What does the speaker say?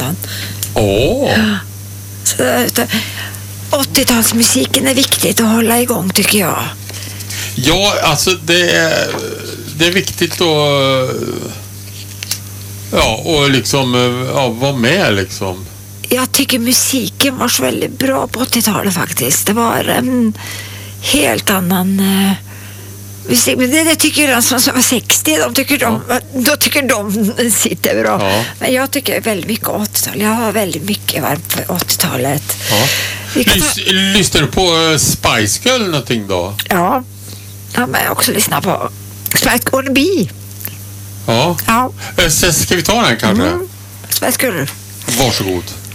ibland. Åh! Så 80-talsmusiken är viktigt att hålla igång, tycker jag. Ja, alltså det är viktigt att och liksom vara med liksom. Jag tycker musiken var så väldigt bra på 80-talet faktiskt. Det var en helt annan musik. Men det tycker de som var 60, då tycker de sitter bra. Ja. Men jag tycker väldigt mycket 80-talet. Jag har väldigt mycket varmt på 80-talet. Ja. Lyssnar du på Spice Girl någonting då? Ja, men jag också lyssnar på Spice Girl B. Ja. Ja. Ska vi ta den kanske? Spice Girl. Varsågod.